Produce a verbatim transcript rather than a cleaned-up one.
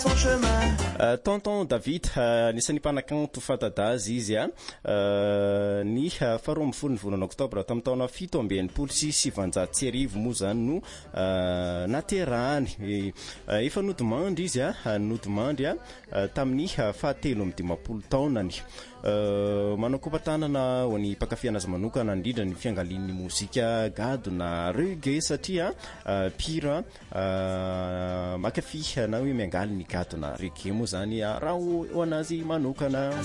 Uh, tonton David uh, nisan'ny mpanakanto fantadazy izy a uh, ny uh, faharoa amby folo ny volana oktobra tamin'ny taona fito amby enimpolo sy sivanjato sy arivo moa zany no uh, naterahany e, uh, efa nodimandry izy a uh, nodimandry a uh, tamin'ny uh, fahatelo amby dimapolo taonany. Uh, manao kompatanana ho any mpakafiana azy manokana indrindra ny fiangalin'ny mozika gado na reggae satria uh, pira uh, makafi na hoe miangaly ny gado na reggae moa zany raha ho anazy manokana.